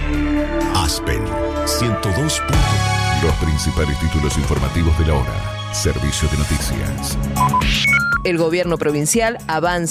Aspen 102. Los principales títulos informativos de la hora. Servicio de noticias. El gobierno provincial avanza